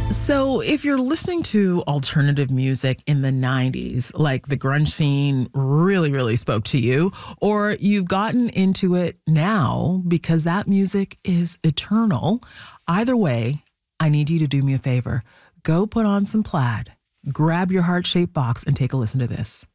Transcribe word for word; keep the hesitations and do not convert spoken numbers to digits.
So if you're listening to alternative music in the nineties, like the grunge scene really, really spoke to you, or you've gotten into it now because that music is eternal, either way, I need you to do me a favor. Go put on some Plaid, grab your heart-shaped box, and take a listen to this.